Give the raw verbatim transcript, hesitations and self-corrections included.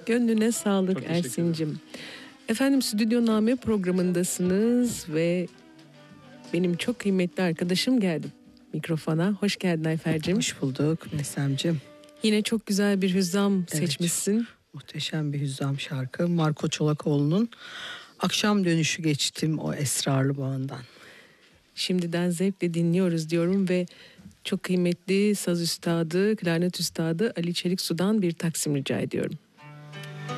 Gönlüne sağlık Ersin'cim. Efendim Stüdyo Name programındasınız ve benim çok kıymetli arkadaşım geldi mikrofona. Hoş geldin Ayfer'cim. Hoş bulduk Nesem'cim. Yine çok güzel bir hüzzam evet, seçmişsin. Muhteşem bir hüzzam şarkı. Marco Çolakoğlu'nun Akşam Dönüşü geçtim o esrarlı bağından. Şimdiden zevkle dinliyoruz diyorum ve çok kıymetli saz üstadı, klarnet üstadı Ali Çeliksu'dan bir taksim rica ediyorum.